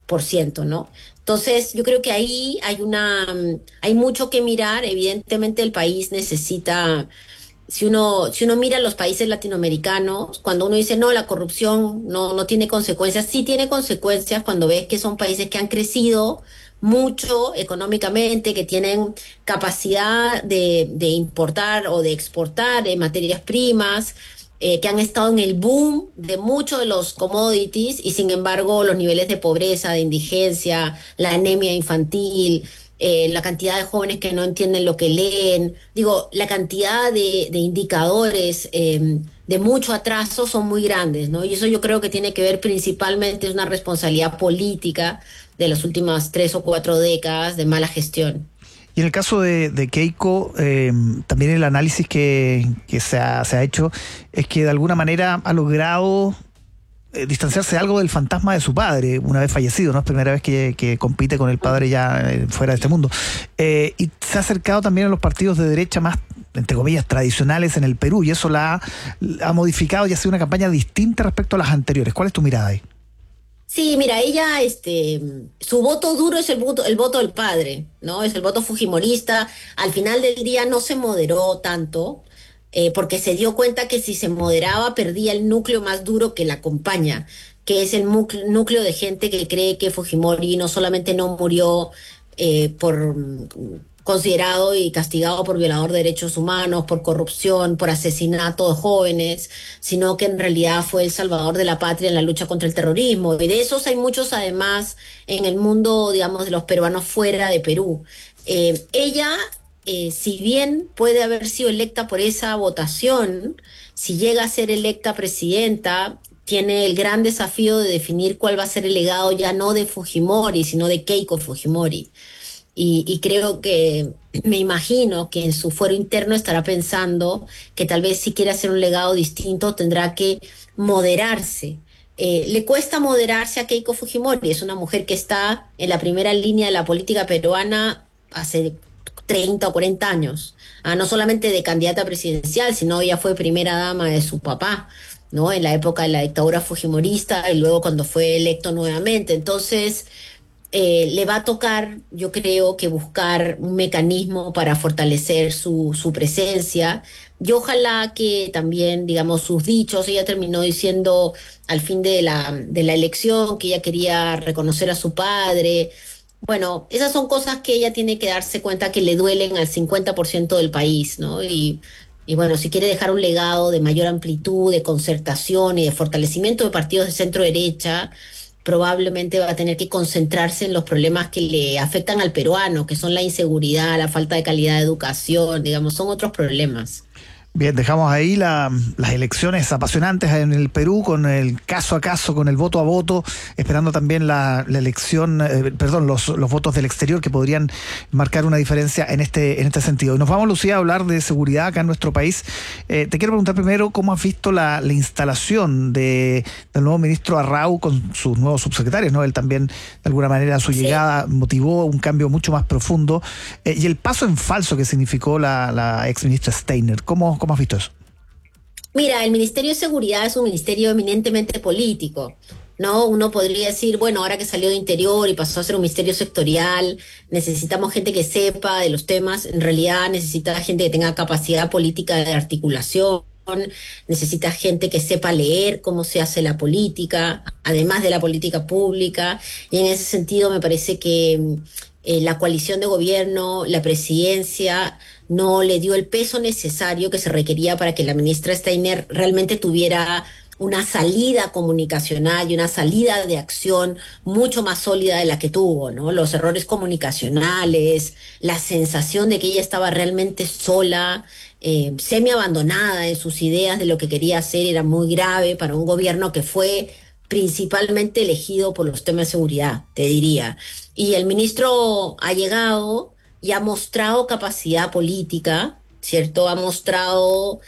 ¿no? Entonces, yo creo que ahí hay mucho que mirar. Evidentemente, el país necesita, si uno mira los países latinoamericanos, cuando uno dice no, la corrupción no tiene consecuencias, sí tiene consecuencias cuando ves que son países que han crecido mucho económicamente, que tienen capacidad de importar o de exportar materias primas, que han estado en el boom de muchos de los commodities y sin embargo los niveles de pobreza, de indigencia, la anemia infantil, la cantidad de jóvenes que no entienden lo que leen, digo, la cantidad de indicadores de mucho atraso son muy grandes, ¿no? Y eso yo creo que tiene que ver principalmente, es una responsabilidad política de las últimas 3 o 4 décadas de mala gestión. Y en el caso de Keiko, también el análisis que se ha hecho es que de alguna manera ha logrado distanciarse algo del fantasma de su padre, una vez fallecido, ¿no? Es primera vez que compite con el padre ya fuera de este mundo. Y se ha acercado también a los partidos de derecha más, entre comillas, tradicionales en el Perú, y eso ha modificado y ha sido una campaña distinta respecto a las anteriores. ¿Cuál es tu mirada ahí? Sí, mira, ella, su voto duro es el voto del padre, ¿no? Es el voto fujimorista. Al final del día no se moderó tanto, porque se dio cuenta que si se moderaba perdía el núcleo más duro que la acompaña, que es el núcleo de gente que cree que Fujimori no solamente no murió por considerado y castigado por violador de derechos humanos, por corrupción, por asesinato de jóvenes, sino que en realidad fue el salvador de la patria en la lucha contra el terrorismo. Y de esos hay muchos además en el mundo, digamos, de los peruanos fuera de Perú. Ella, si bien puede haber sido electa por esa votación, si llega a ser electa presidenta, tiene el gran desafío de definir cuál va a ser el legado ya no de Fujimori, sino de Keiko Fujimori. Y creo que, me imagino que en su fuero interno estará pensando que tal vez si quiere hacer un legado distinto tendrá que moderarse. Le cuesta moderarse a Keiko Fujimori, es una mujer que está en la primera línea de la política peruana hace 30 o 40 años. No solamente de candidata presidencial, sino ella fue primera dama de su papá, ¿no? En la época de la dictadura fujimorista y luego cuando fue electo nuevamente. Entonces, le va a tocar, yo creo, que buscar un mecanismo para fortalecer su presencia y ojalá que también, digamos, sus dichos, ella terminó diciendo al fin de la elección que ella quería reconocer a su padre. Bueno, esas son cosas que ella tiene que darse cuenta que le duelen al 50% del país, ¿no? Y bueno, si quiere dejar un legado de mayor amplitud, de concertación y de fortalecimiento de partidos de centro derecha, probablemente va a tener que concentrarse en los problemas que le afectan al peruano, que son la inseguridad, la falta de calidad de educación, digamos, son otros problemas. Bien, dejamos ahí las elecciones apasionantes en el Perú con el caso a caso, con el voto a voto, esperando también la elección, perdón, los votos del exterior que podrían marcar una diferencia en este sentido. Y nos vamos, Lucía, a hablar de seguridad acá en nuestro país. Te quiero preguntar primero cómo has visto la instalación del nuevo ministro Arrau con sus nuevos subsecretarios, ¿no? Él también, de alguna manera, su Sí. llegada motivó un cambio mucho más profundo, y el paso en falso que significó la exministra Steiner. ¿Cómo has visto eso? Mira, el Ministerio de Seguridad es un ministerio eminentemente político, ¿no? Uno podría decir, bueno, ahora que salió de Interior y pasó a ser un ministerio sectorial, necesitamos gente que sepa de los temas. En realidad necesita gente que tenga capacidad política de articulación, necesita gente que sepa leer cómo se hace la política, además de la política pública. Y en ese sentido me parece que la coalición de gobierno, la presidencia, no le dio el peso necesario que se requería para que la ministra Steiner realmente tuviera una salida comunicacional y una salida de acción mucho más sólida de la que tuvo, ¿no? Los errores comunicacionales, la sensación de que ella estaba realmente sola, semi abandonada en sus ideas de lo que quería hacer, era muy grave para un gobierno que fue principalmente elegido por los temas de seguridad, te diría. Y el ministro ha llegado y ha mostrado capacidad política, ¿cierto? Ha mostrado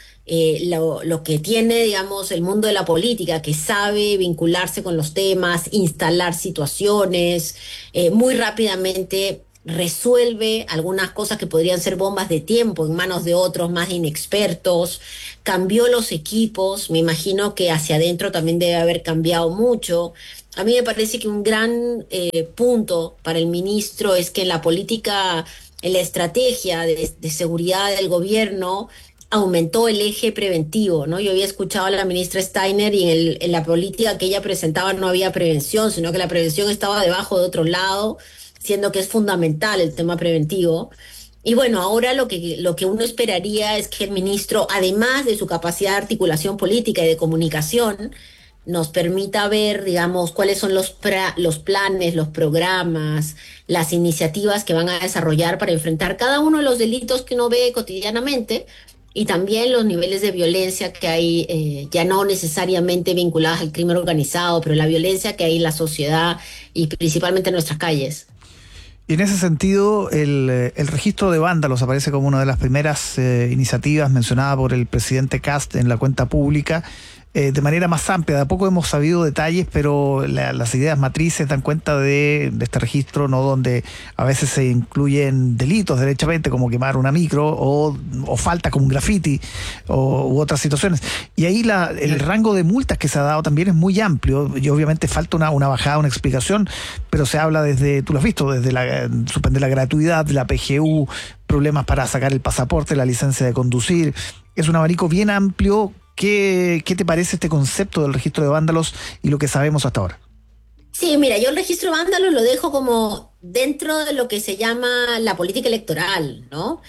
lo que tiene, digamos, el mundo de la política, que sabe vincularse con los temas, instalar situaciones, muy rápidamente resuelve algunas cosas que podrían ser bombas de tiempo en manos de otros más inexpertos, cambió los equipos, me imagino que hacia adentro también debe haber cambiado mucho. A mí me parece que un gran punto para el ministro es que en la política, en la estrategia de seguridad del gobierno, aumentó el eje preventivo, ¿no? Yo había escuchado a la ministra Steiner y en la política que ella presentaba no había prevención, sino que la prevención estaba debajo de otro lado, siendo que es fundamental el tema preventivo. Y bueno, ahora lo que uno esperaría es que el ministro, además de su capacidad de articulación política y de comunicación, nos permita ver, digamos, cuáles son los planes, los programas, las iniciativas que van a desarrollar para enfrentar cada uno de los delitos que uno ve cotidianamente y también los niveles de violencia que hay, ya no necesariamente vinculadas al crimen organizado, pero la violencia que hay en la sociedad y principalmente en nuestras calles. Y en ese sentido, el registro de vándalos aparece como una de las primeras iniciativas mencionada por el presidente Kast en la cuenta pública. De manera más amplia, de a poco hemos sabido detalles, pero las ideas matrices dan cuenta de este registro, ¿no? Donde a veces se incluyen delitos derechamente, como quemar una micro o falta como un graffiti u otras situaciones. Y ahí el rango de multas que se ha dado también es muy amplio, y obviamente falta una bajada, una explicación, pero se habla desde, tú lo has visto, desde suspender la gratuidad, la PGU, problemas para sacar el pasaporte, la licencia de conducir. Es un abanico bien amplio. ¿Qué te parece este concepto del registro de vándalos y lo que sabemos hasta ahora? Sí, mira, yo el registro de vándalos lo dejo como dentro de lo que se llama la política electoral, ¿no?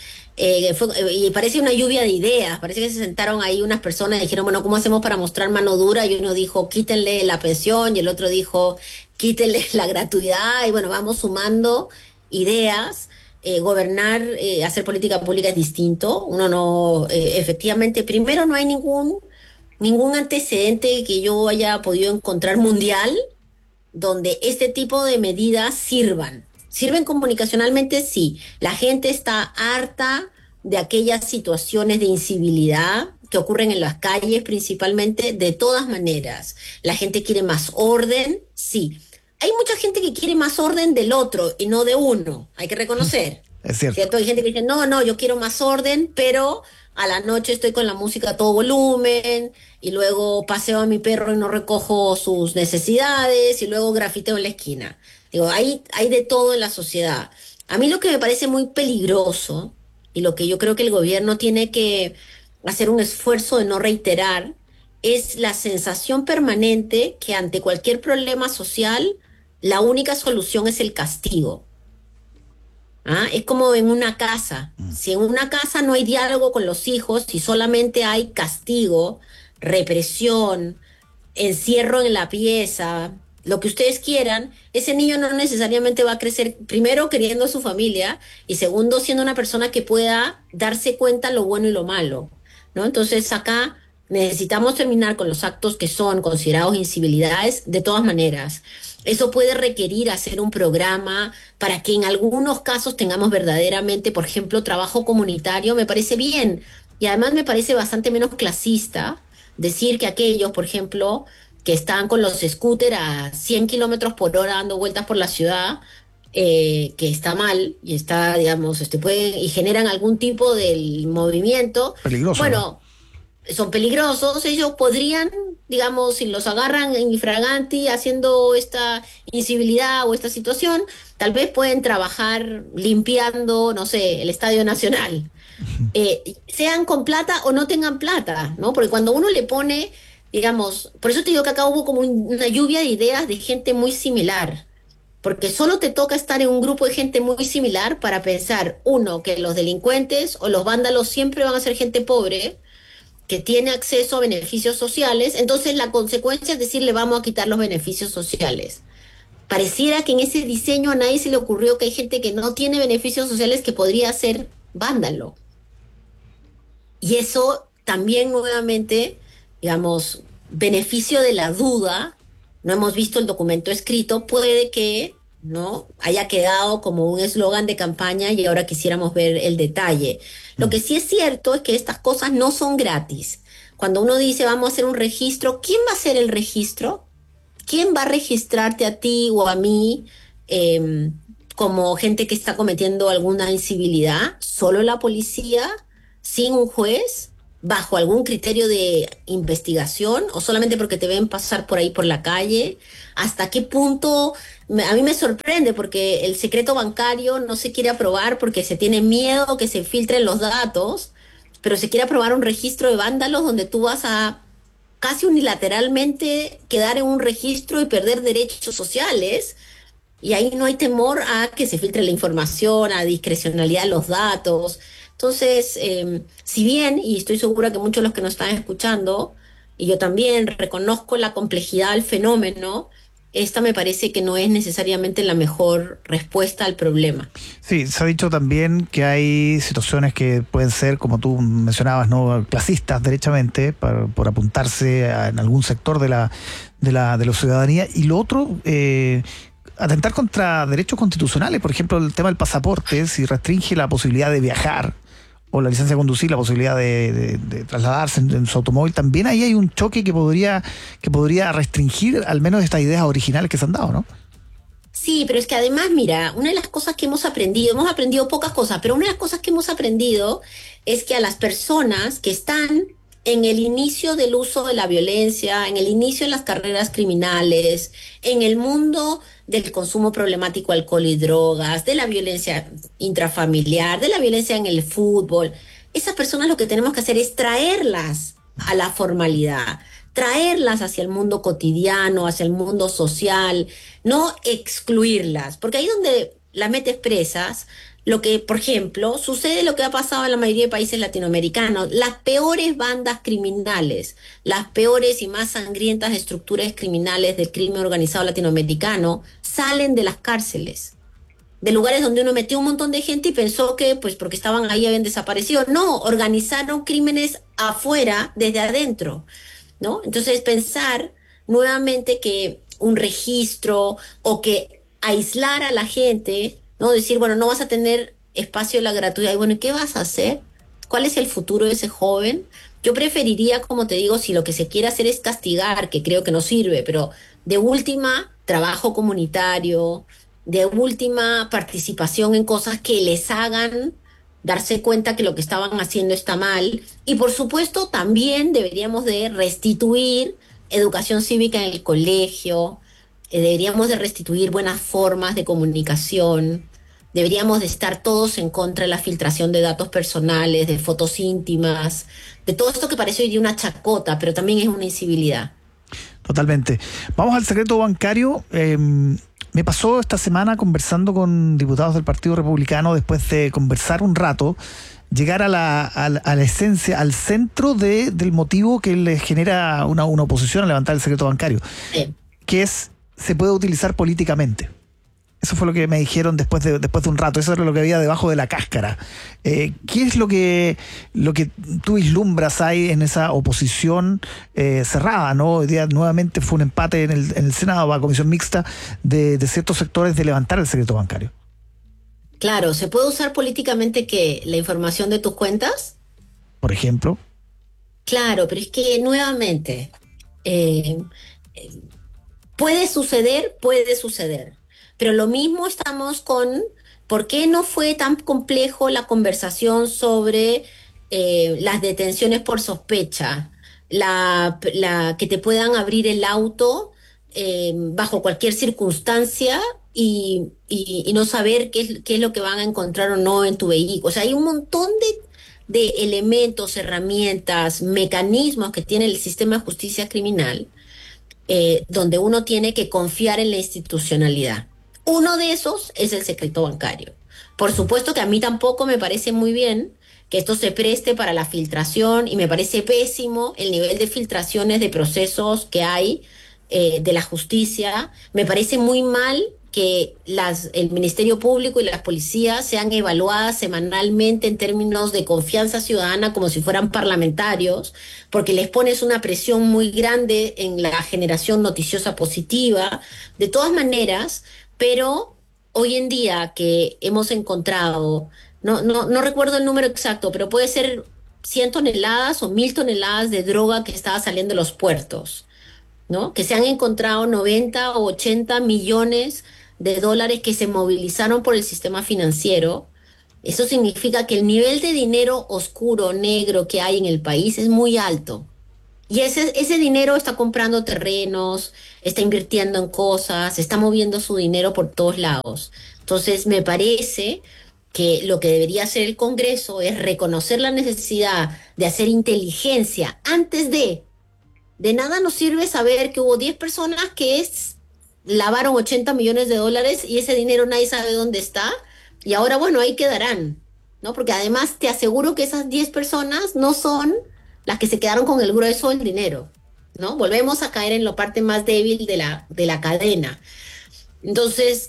Y parece una lluvia de ideas, parece que se sentaron ahí unas personas y dijeron, bueno, ¿cómo hacemos para mostrar mano dura? Y uno dijo, quítenle la pensión, y el otro dijo, quítenle la gratuidad, y bueno, vamos sumando ideas. Gobernar, hacer política pública es distinto. Uno no, efectivamente, primero no hay ningún antecedente que yo haya podido encontrar mundial donde este tipo de medidas sirvan. ¿Sirven comunicacionalmente? Sí. La gente está harta de aquellas situaciones de incivilidad que ocurren en las calles principalmente, de todas maneras. La gente quiere más orden, sí. Hay mucha gente que quiere más orden del otro y no de uno, hay que reconocer. Es cierto. ¿Cierto? Hay gente que dice, no, no, yo quiero más orden, pero a la noche estoy con la música a todo volumen y luego paseo a mi perro y no recojo sus necesidades y luego grafiteo en la esquina. Digo, hay de todo en la sociedad. A mí lo que me parece muy peligroso y lo que yo creo que el gobierno tiene que hacer un esfuerzo de no reiterar es la sensación permanente que ante cualquier problema social la única solución es el castigo. ¿Ah? Es como en una casa. Si en una casa no hay diálogo con los hijos, si solamente hay castigo, represión, encierro en la pieza, lo que ustedes quieran, ese niño no necesariamente va a crecer, primero, queriendo a su familia y segundo, siendo una persona que pueda darse cuenta lo bueno y lo malo, ¿no? Entonces acá necesitamos terminar con los actos que son considerados incivilidades de todas maneras. Eso puede requerir hacer un programa para que en algunos casos tengamos verdaderamente, por ejemplo, trabajo comunitario, me parece bien. Y además me parece bastante menos clasista decir que aquellos, por ejemplo, que están con los scooters a 100 kilómetros por hora dando vueltas por la ciudad, que está mal y está, digamos, pueden, y generan algún tipo de movimiento. Peligroso, ¿no? Bueno, son peligrosos, ellos podrían, digamos, si los agarran en infraganti haciendo esta incivilidad o esta situación, tal vez pueden trabajar limpiando, no sé, el Estadio Nacional. Sean con plata o no tengan plata, ¿no? Porque cuando uno le pone, digamos, por eso te digo que acá hubo como una lluvia de ideas de gente muy similar. Porque solo te toca estar en un grupo de gente muy similar para pensar, uno, que los delincuentes o los vándalos siempre van a ser gente pobre, que tiene acceso a beneficios sociales, entonces la consecuencia es decirle vamos a quitar los beneficios sociales. Pareciera que en ese diseño a nadie se le ocurrió que hay gente que no tiene beneficios sociales que podría ser vándalo. Y eso también nuevamente, digamos, beneficio de la duda, no hemos visto el documento escrito, puede que no haya quedado como un eslogan de campaña y ahora quisiéramos ver el detalle. Lo que sí es cierto es que estas cosas no son gratis. Cuando uno dice vamos a hacer un registro, ¿quién va a hacer el registro? ¿Quién va a registrarte a ti o a mí como gente que está cometiendo alguna incivilidad? ¿Solo la policía? ¿Sin un juez? bajo algún criterio de investigación o solamente porque te ven pasar por ahí por la calle? ¿Hasta qué punto? A mí me sorprende porque el secreto bancario no se quiere aprobar porque se tiene miedo que se filtren los datos, pero se quiere aprobar un registro de vándalos donde tú vas a casi unilateralmente quedar en un registro y perder derechos sociales. Y ahí no hay temor a que se filtre la información, a discrecionalidad de los datos. Entonces, si bien, y estoy segura que muchos de los que nos están escuchando, y yo también reconozco la complejidad del fenómeno, esta me parece que no es necesariamente la mejor respuesta al problema. Sí, se ha dicho también que hay situaciones que pueden ser, como tú mencionabas, no clasistas derechamente, por apuntarse en algún sector de la ciudadanía. Y lo otro, atentar contra derechos constitucionales, por ejemplo, el tema del pasaporte, si restringe la posibilidad de viajar o la licencia de conducir, la posibilidad de trasladarse en su automóvil, también ahí hay un choque que podría restringir al menos estas ideas originales que se han dado, ¿no? Sí, pero es que además, mira, una de las cosas que hemos aprendido pocas cosas, pero una de las cosas que hemos aprendido es que a las personas que están en el inicio del uso de la violencia, en el inicio de las carreras criminales, en el mundo del consumo problemático de alcohol y drogas, de la violencia intrafamiliar, de la violencia en el fútbol, esas personas lo que tenemos que hacer es traerlas a la formalidad, traerlas hacia el mundo cotidiano, hacia el mundo social, no excluirlas, porque ahí donde las metes presas, lo que, por ejemplo, sucede lo que ha pasado en la mayoría de países latinoamericanos, las peores bandas criminales, las peores y más sangrientas estructuras criminales del crimen organizado latinoamericano salen de las cárceles, de lugares donde uno metió un montón de gente y pensó que, pues, porque estaban ahí habían desaparecido. No, organizaron crímenes afuera, desde adentro, ¿no? Entonces, pensar nuevamente que un registro o que aislar a la gente, ¿no? Decir, bueno, no vas a tener espacio de la gratuidad. Y bueno, ¿y qué vas a hacer? ¿Cuál es el futuro de ese joven? Yo preferiría, como te digo, si lo que se quiere hacer es castigar, que creo que no sirve, pero de última, trabajo comunitario, de última, participación en cosas que les hagan darse cuenta que lo que estaban haciendo está mal. Y por supuesto, también deberíamos de restituir educación cívica en el colegio, deberíamos de restituir buenas formas de comunicación, deberíamos de estar todos en contra de la filtración de datos personales, de fotos íntimas, de todo esto que parece hoy día una chacota, pero también es una incivilidad. Totalmente. Vamos al secreto bancario. Me pasó esta semana conversando con diputados del Partido Republicano, después de conversar un rato, llegar a la esencia, al centro del motivo que les genera una oposición a levantar el secreto bancario, Sí. que se puede utilizar políticamente. Eso fue lo que me dijeron después de un rato. Eso era lo que había debajo de la cáscara. ¿Qué es lo que tú vislumbras ahí en esa oposición cerrada, ¿no? Hoy día nuevamente fue un empate en el Senado, va a comisión mixta de ciertos sectores de levantar el secreto bancario. Claro, ¿se puede usar políticamente que la información de tus cuentas? Por ejemplo, Claro, pero es que nuevamente, eh, puede suceder. Pero lo mismo estamos con, ¿por qué no fue tan complejo la conversación sobre las detenciones por sospecha? Que te puedan abrir el auto bajo cualquier circunstancia y no saber qué es lo que van a encontrar o no en tu vehículo. O sea, hay un montón de elementos, herramientas, mecanismos que tiene el sistema de justicia criminal donde uno tiene que confiar en la institucionalidad. Uno de esos es el secreto bancario. Por supuesto que a mí tampoco me parece muy bien que esto se preste para la filtración y me parece pésimo el nivel de filtraciones de procesos que hay de la justicia. Me parece muy mal que el Ministerio Público y las policías sean evaluadas semanalmente en términos de confianza ciudadana como si fueran parlamentarios, porque les pones una presión muy grande en la generación noticiosa positiva. De todas maneras, pero hoy en día que hemos encontrado, no recuerdo el número exacto, pero puede ser 100 toneladas o 1000 toneladas de droga que estaba saliendo de los puertos, ¿no? Que se han encontrado 90 o 80 millones de dólares que se movilizaron por el sistema financiero. Eso significa que el nivel de dinero oscuro, negro que hay en el país es muy alto. Y ese dinero está comprando terrenos, está invirtiendo en cosas, está moviendo su dinero por todos lados. Entonces, me parece que lo que debería hacer el Congreso es reconocer la necesidad de hacer inteligencia antes de nada nos sirve saber que hubo 10 personas lavaron 80 millones de dólares y ese dinero nadie sabe dónde está. Y ahora, bueno, ahí quedarán, ¿no? Porque además te aseguro que esas 10 personas no son las que se quedaron con el grueso del dinero, ¿no? Volvemos a caer en la parte más débil de la cadena. Entonces,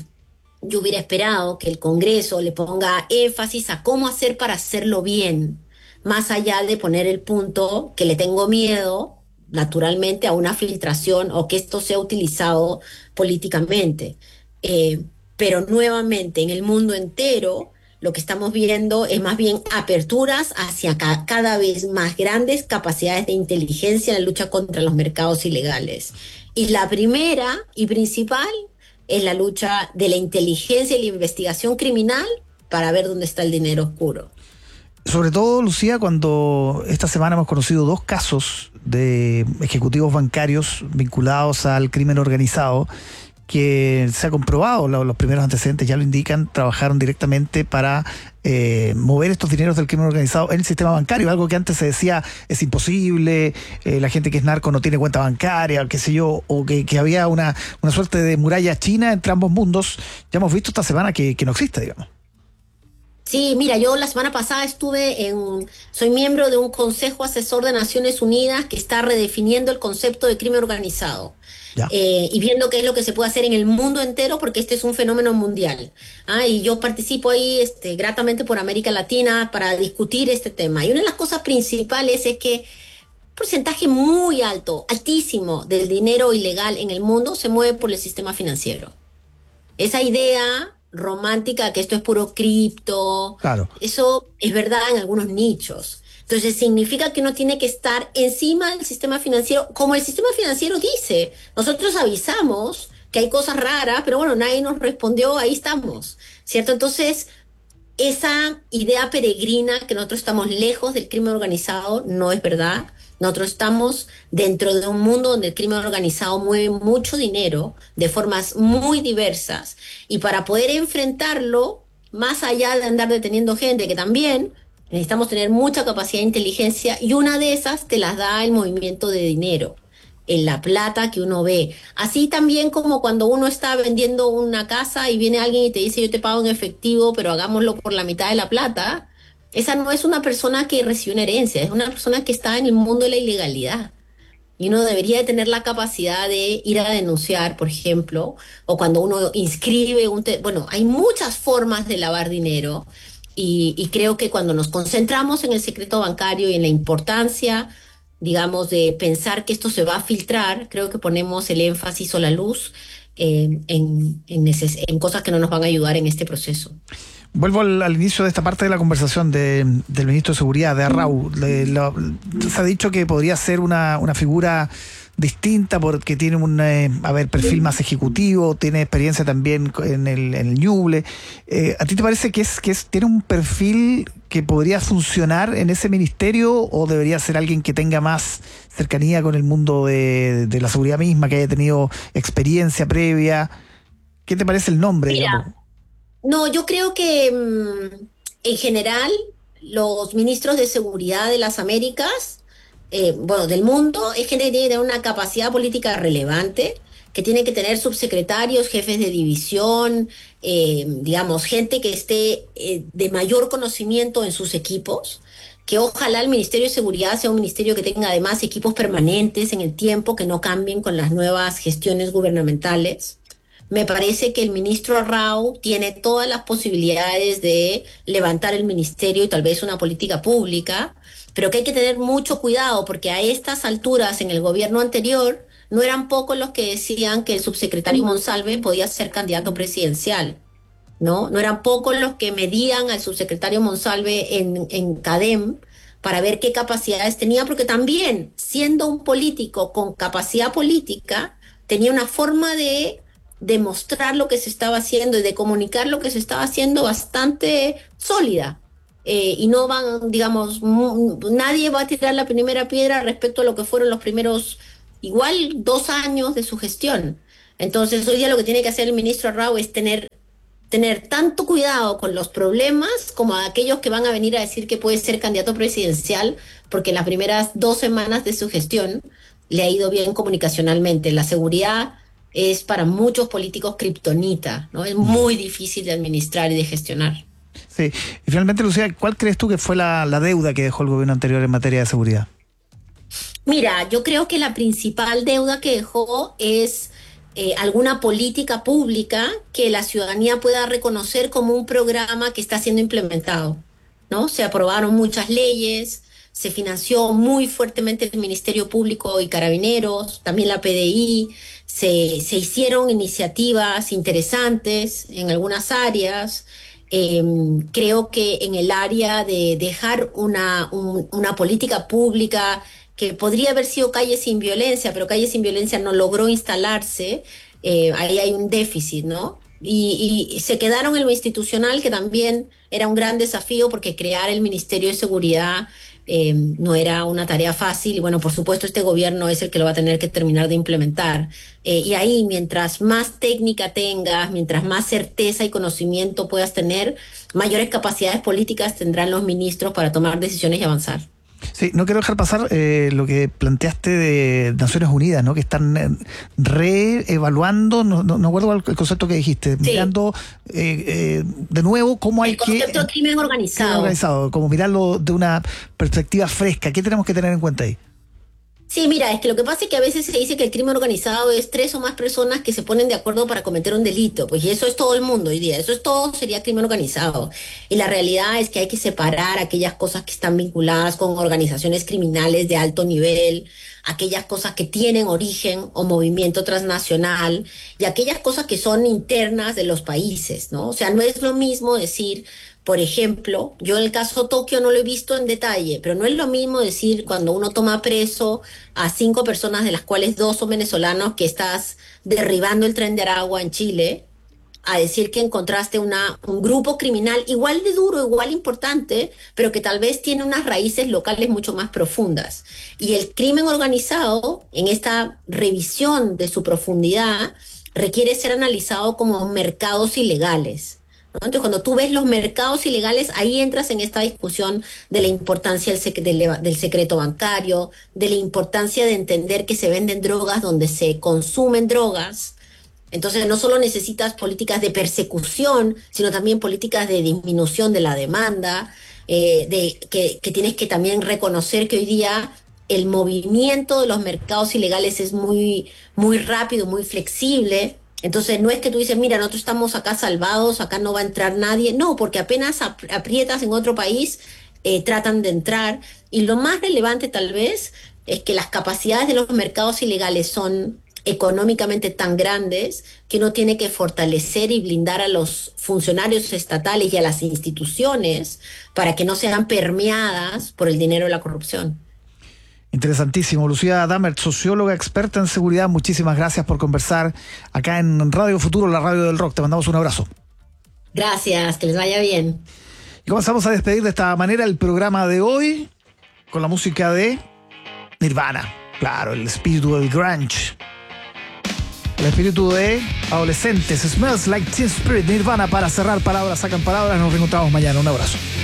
yo hubiera esperado que el Congreso le ponga énfasis a cómo hacer para hacerlo bien, más allá de poner el punto que le tengo miedo, naturalmente, a una filtración o que esto sea utilizado políticamente. Eh, pero nuevamente, en el mundo entero, lo que estamos viendo es más bien aperturas hacia cada vez más grandes capacidades de inteligencia en la lucha contra los mercados ilegales. Y la primera y principal es la lucha de la inteligencia y la investigación criminal para ver dónde está el dinero oscuro. Sobre todo, Lucía, cuando esta semana hemos conocido dos casos de ejecutivos bancarios vinculados al crimen organizado, que se ha comprobado, los primeros antecedentes ya lo indican, trabajaron directamente para mover estos dineros del crimen organizado en el sistema bancario, algo que antes se decía es imposible, la gente que es narco no tiene cuenta bancaria, qué sé yo, o que había una suerte de muralla china entre ambos mundos. Ya hemos visto esta semana que no existe, digamos. Sí, mira, yo la semana pasada soy miembro de un consejo asesor de Naciones Unidas que está redefiniendo el concepto de crimen organizado. Ya. Y viendo qué es lo que se puede hacer en el mundo entero, porque este es un fenómeno mundial. Y yo participo ahí gratamente por América Latina para discutir este tema. Y una de las cosas principales es que un porcentaje muy alto, altísimo, del dinero ilegal en el mundo se mueve por el sistema financiero. Esa idea romántica que esto es puro cripto, Claro. eso es verdad en algunos nichos. Entonces significa que uno tiene que estar encima del sistema financiero, como el sistema financiero dice. Nosotros avisamos que hay cosas raras, pero bueno, nadie nos respondió, ahí estamos, ¿cierto? Entonces, esa idea peregrina que nosotros estamos lejos del crimen organizado no es verdad. Nosotros estamos dentro de un mundo donde el crimen organizado mueve mucho dinero de formas muy diversas y para poder enfrentarlo, más allá de andar deteniendo gente, que también necesitamos tener mucha capacidad de inteligencia y una de esas te las da el movimiento de dinero, en la plata que uno ve. Así también como cuando uno está vendiendo una casa y viene alguien y te dice yo te pago en efectivo, pero hagámoslo por la mitad de la plata. Esa no es una persona que recibe una herencia, es una persona que está en el mundo de la ilegalidad. Y uno debería de tener la capacidad de ir a denunciar, por ejemplo, o cuando uno inscribe bueno, hay muchas formas de lavar dinero y creo que cuando nos concentramos en el secreto bancario y en la importancia, digamos, de pensar que esto se va a filtrar, creo que ponemos el énfasis o la luz en cosas que no nos van a ayudar en este proceso. Vuelvo al inicio de esta parte de la conversación del ministro de Seguridad, de Arrau. Se ha dicho que podría ser una figura distinta porque tiene un perfil más ejecutivo, tiene experiencia también en el Ñuble. ¿A ti te parece que tiene un perfil que podría funcionar en ese ministerio o debería ser alguien que tenga más cercanía con el mundo de la seguridad misma, que haya tenido experiencia previa? ¿Qué te parece el nombre, digamos? Mira, no, yo creo que en general los ministros de seguridad de las Américas, bueno, del mundo, es que tienen una capacidad política relevante, que tiene que tener subsecretarios, jefes de división, digamos, gente que esté de mayor conocimiento en sus equipos, que ojalá el Ministerio de Seguridad sea un ministerio que tenga además equipos permanentes en el tiempo, que no cambien con las nuevas gestiones gubernamentales. Me parece que el ministro Arrau tiene todas las posibilidades de levantar el ministerio y tal vez una política pública, pero que hay que tener mucho cuidado porque a estas alturas en el gobierno anterior no eran pocos los que decían que el subsecretario Monsalve podía ser candidato presidencial, ¿no? No eran pocos los que medían al subsecretario Monsalve en CADEM para ver qué capacidades tenía, porque también, siendo un político con capacidad política, tenía una forma de de mostrar lo que se estaba haciendo y de comunicar lo que se estaba haciendo bastante sólida. Y no van, digamos, nadie va a tirar la primera piedra respecto a lo que fueron los primeros, igual, 2 años de su gestión. Entonces, hoy día lo que tiene que hacer el ministro Rao es tener tanto cuidado con los problemas como a aquellos que van a venir a decir que puede ser candidato presidencial, porque en las primeras 2 semanas de su gestión le ha ido bien comunicacionalmente. La seguridad es para muchos políticos kriptonita, ¿no? Es muy difícil de administrar y de gestionar. Sí. Y finalmente, Lucía, ¿cuál crees tú que fue la deuda que dejó el gobierno anterior en materia de seguridad? Mira, yo creo que la principal deuda que dejó es alguna política pública que la ciudadanía pueda reconocer como un programa que está siendo implementado, ¿no? Se aprobaron muchas leyes, se financió muy fuertemente el Ministerio Público y Carabineros, también la PDI, se hicieron iniciativas interesantes en algunas áreas. Eh, Creo que en el área de dejar una política pública que podría haber sido Calle Sin Violencia, pero Calle Sin Violencia no logró instalarse, ahí hay un déficit, ¿no? Y se quedaron en lo institucional, que también era un gran desafío, porque crear el Ministerio de Seguridad no era una tarea fácil, y bueno, por supuesto este gobierno es el que lo va a tener que terminar de implementar. Y ahí, mientras más técnica tengas, mientras más certeza y conocimiento puedas tener, mayores capacidades políticas tendrán los ministros para tomar decisiones y avanzar. Sí, no quiero dejar pasar lo que planteaste de Naciones Unidas, ¿no? Que están reevaluando, no acuerdo el concepto que dijiste, Sí. mirando de nuevo cómo hay El concepto de crimen crimen organizado. organizado, como mirarlo de una perspectiva fresca. ¿Qué tenemos que tener en cuenta ahí? Sí, mira, es que lo que pasa es que a veces se dice que el crimen organizado es 3 o más personas que se ponen de acuerdo para cometer un delito, pues y eso es todo el mundo hoy día, eso es todo, sería crimen organizado. Y la realidad es que hay que separar aquellas cosas que están vinculadas con organizaciones criminales de alto nivel, aquellas cosas que tienen origen o movimiento transnacional y aquellas cosas que son internas de los países, ¿no? O sea, no es lo mismo decir, por ejemplo, yo en el caso Tokio no lo he visto en detalle, pero no es lo mismo decir cuando uno toma preso a 5 personas, de las cuales 2 son venezolanos, que estás derribando el tren de Aragua en Chile, a decir que encontraste un grupo criminal igual de duro, igual importante, pero que tal vez tiene unas raíces locales mucho más profundas. Y el crimen organizado, en esta revisión de su profundidad, requiere ser analizado como mercados ilegales, ¿no? Entonces, cuando tú ves los mercados ilegales, ahí entras en esta discusión de la importancia del secreto bancario, de la importancia de entender que se venden drogas donde se consumen drogas. Entonces, no solo necesitas políticas de persecución, sino también políticas de disminución de la demanda, que tienes que también reconocer que hoy día el movimiento de los mercados ilegales es muy, muy rápido, muy flexible. Entonces, no es que tú dices, mira, nosotros estamos acá salvados, acá no va a entrar nadie. No, porque apenas aprietas en otro país, tratan de entrar. Y lo más relevante tal vez es que las capacidades de los mercados ilegales son económicamente tan grandes que uno tiene que fortalecer y blindar a los funcionarios estatales y a las instituciones para que no sean permeadas por el dinero de la corrupción. Interesantísimo. Lucía Dammert, socióloga experta en seguridad, muchísimas gracias por conversar acá en Radio Futuro, la radio del rock. Te mandamos un abrazo. Gracias, que les vaya bien. Y comenzamos a despedir de esta manera el programa de hoy con la música de Nirvana. Claro, el espíritu del grunge. El espíritu de adolescentes. Smells Like Teen Spirit, Nirvana, para cerrar palabras, sacan palabras. Nos reencontramos mañana. Un abrazo.